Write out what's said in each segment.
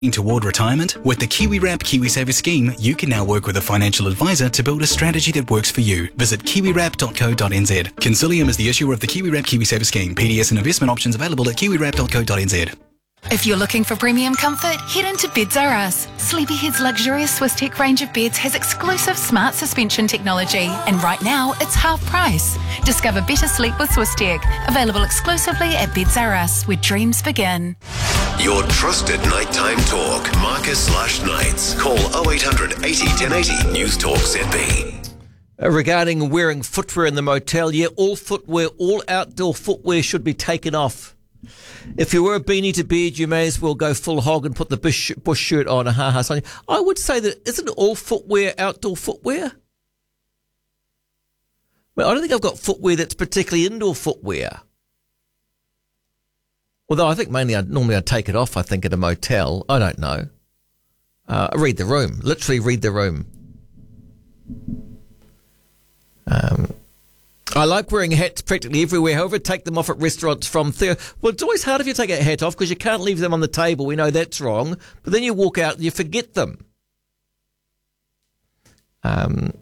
Toward retirement? With the KiwiWrap KiwiSaver scheme, you can now work with a financial advisor to build a strategy that works for you. Visit kiwiwrap.co.nz. Consilium is the issuer of the KiwiWrap KiwiSaver scheme. PDS and investment options available at kiwiwrap.co.nz. If you're looking for premium comfort, head into Beds R Us. Sleepyhead's luxurious Swiss Tech range of beds has exclusive smart suspension technology, and right now it's half price. Discover better sleep with Swiss Tech. Available exclusively at Beds R Us, where dreams begin. Your trusted nighttime talk. Marcus/Knights. Call 0800 80 1080 News Talk ZB. Regarding wearing footwear in the motel, all footwear, all outdoor footwear should be taken off. If you wear a beanie to bed, you may as well go full hog and put the bush shirt on. I would say that isn't all footwear outdoor footwear? Well, I don't think I've got footwear that's particularly indoor footwear. Although I think normally I take it off, I think, at a motel. I don't know. Read the room. Literally read the room. I like wearing hats practically everywhere. However, take them off at restaurants from there. Well, it's always hard if you take a hat off because you can't leave them on the table. We know that's wrong. But then you walk out and you forget them. Now,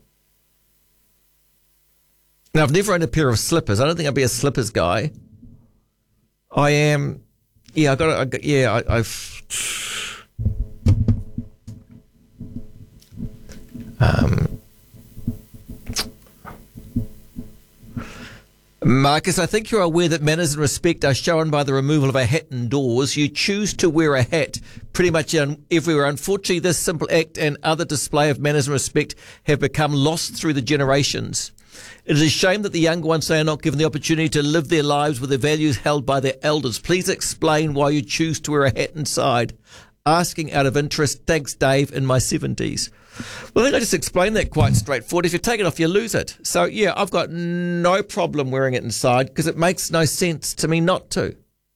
I've never owned a pair of slippers. I don't think I'd be a slippers guy. I am. Yeah, I've. Marcus, I think you're aware that manners and respect are shown by the removal of a hat indoors. You choose to wear a hat pretty much everywhere. Unfortunately, this simple act and other display of manners and respect have become lost through the generations. It is a shame that the younger ones are not given the opportunity to live their lives with the values held by their elders. Please explain why you choose to wear a hat inside. Asking out of interest. Thanks, Dave, in my 70s. Well, I think I just explained that quite straightforward. If you take it off, you lose it. So, yeah, I've got no problem wearing it inside because it makes no sense to me not to.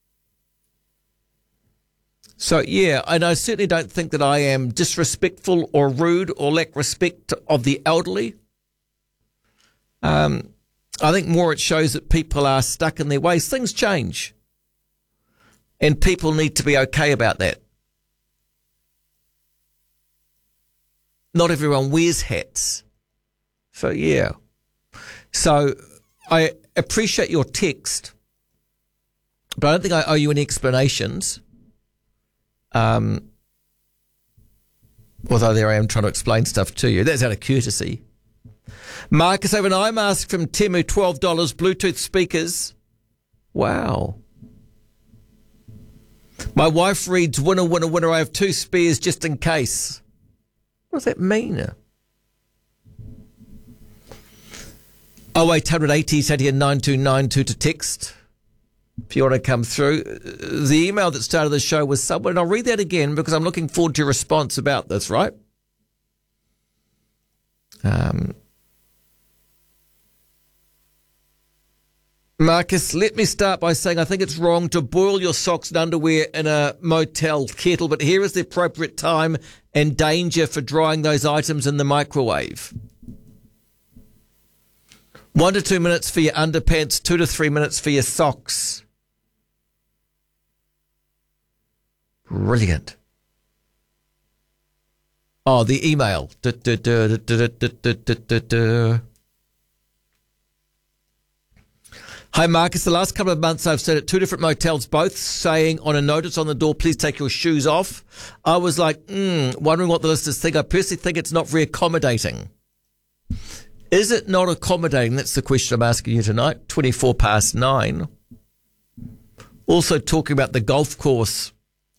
So, yeah, and I certainly don't think that I am disrespectful or rude or lack respect of the elderly. I think more it shows that people are stuck in their ways. Things change. And people need to be okay about that. Not everyone wears hats. So, yeah. So, I appreciate your text, but I don't think I owe you any explanations. Although there I am trying to explain stuff to you. That's out of courtesy. Marcus, I have an eye mask from Temu, $12, Bluetooth speakers. Wow. My wife reads, winner, winner, winner. I have 2 spares just in case. What does that mean? 0880 9292 to text if you want to come through. The email that started the show was someone, and I'll read that again because I'm looking forward to your response about this, right? Marcus, let me start by saying I think it's wrong to boil your socks and underwear in a motel kettle, but here is the appropriate time and danger for drying those items in the microwave. 1 to 2 minutes for your underpants, 2 to 3 minutes for your socks. Brilliant. Oh, the email. Hi, Marcus. The last couple of months I've stayed at 2 different motels, both saying on a notice on the door, please take your shoes off. I was like, wondering what the listeners think. I personally think it's not very accommodating. Is it not accommodating? That's the question I'm asking you tonight. 9:24. Also talking about the golf course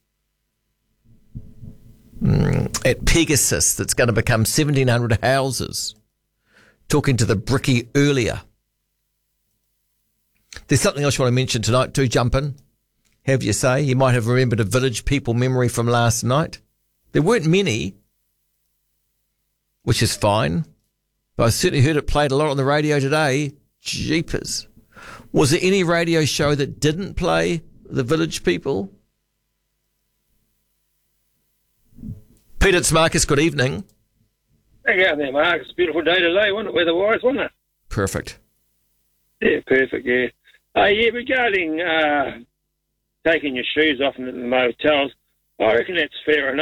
at Pegasus that's going to become 1,700 houses. Talking to the Bricky earlier. There's something else you want to mention tonight too, jump in. Have you say? You might have remembered a Village People memory from last night. There weren't many, which is fine. But I certainly heard it played a lot on the radio today. Jeepers. Was there any radio show that didn't play the Village People? Peter, it's Marcus. Good evening. Hey, out there, Mark. It's a beautiful day today, wasn't it? Weather-wise, wasn't it? Perfect. Yeah, perfect, yeah. Regarding taking your shoes off in the motels, I reckon that's fair enough.